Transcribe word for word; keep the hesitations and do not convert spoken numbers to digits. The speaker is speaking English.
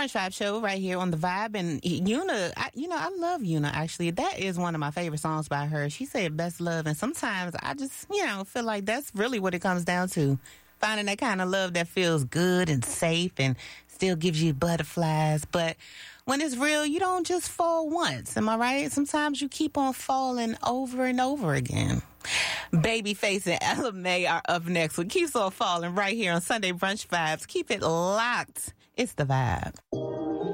Brunch Vibe Show right here on The Vibe. And Yuna, I, you know, I love Yuna, actually. That is one of my favorite songs by her. She said best love. And sometimes I just, you know, feel like that's really what it comes down to. Finding that kind of love that feels good and safe and still gives you butterflies. But when it's real, you don't just fall once. Am I right? Sometimes you keep on falling over and over again. Babyface and Ella Mai are up next with Keeps on Falling right here on Sunday Brunch Vibes. Keep it locked. It's The Vibe.